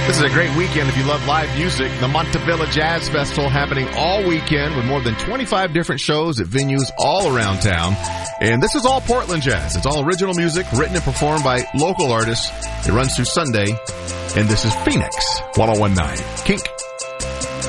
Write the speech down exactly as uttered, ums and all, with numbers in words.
This is a great weekend if you love live music. The Montevilla Jazz Festival happening all weekend with more than twenty-five different shows at venues all around town. And this is all Portland jazz. It's all original music written and performed by local artists. It runs through Sunday. And this is Phoenix one oh one point nine Kink.